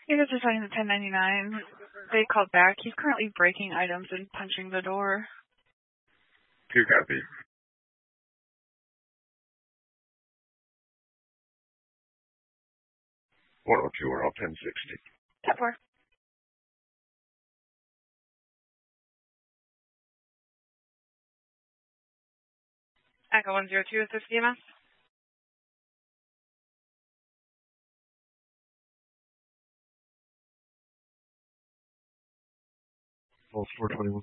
You guys are signing the 1099. They called back. He's currently breaking items and punching the door. 2 copy. 102, we're all 1060. 10-4. Echo 102, is this DMS? False 421.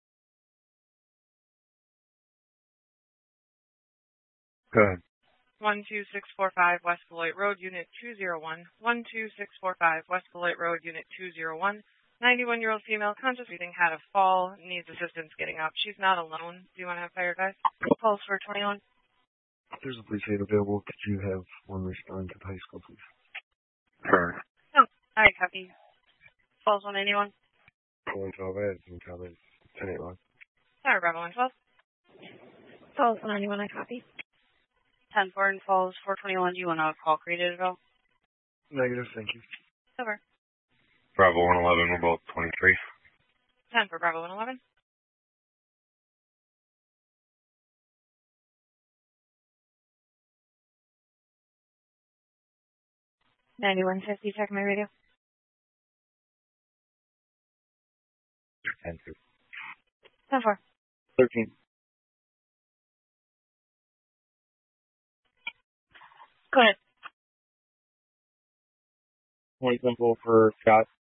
Go ahead. 12645 West Beloit Road, Unit 201. 12645 West Beloit Road, Unit 201. 91-year-old female, conscious breathing, had a fall, needs assistance getting up. She's not alone. Do you want to have fire guys? Pulse for 21. There's a police aid available. Could you have one respond to the high school, please? Sure. Oh, all right, copy. Pulse 181. 112 ads and comments. 10-8 log. All right, Bravo 112. Pulse 191, I copy. 10-4 and Falls 421. Do you want to call created at all? Negative, thank you. Over. Bravo 111, we're both 23. 10 for Bravo 111. $91.50, check my radio. 10-2. 10-4. 13. Go ahead. 20 simple for Scott.